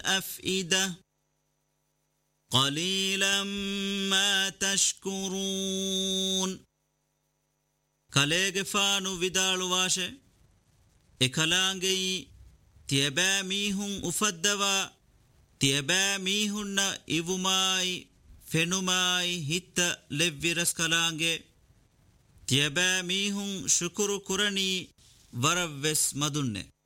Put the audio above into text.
الأفئدة قليلا ما تشكرون كاليغ فانو فيدالو واشي إكالانجي تيبا ميهن أفدوا تيبا ميهن إيوماي فنماي هت لفيرس كالانجي تيبا ميهن شكر كرني ورفس مدنة